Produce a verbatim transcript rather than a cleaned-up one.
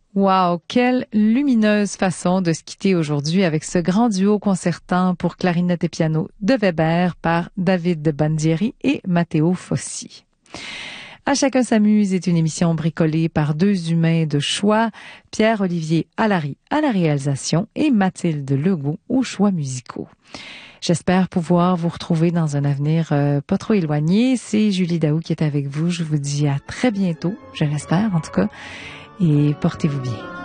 Wow, quelle lumineuse façon de se quitter aujourd'hui avec ce grand duo concertant pour clarinette et piano de Weber par David Bandieri et Matteo Fossi. À chacun s'amuse est une émission bricolée par deux humains de choix, Pierre-Olivier Allary à la réalisation et Mathilde Legault aux choix musicaux. J'espère pouvoir vous retrouver dans un avenir euh, pas trop éloigné. C'est Julie Daou qui est avec vous. Je vous dis à très bientôt, je l'espère en tout cas, et portez-vous bien.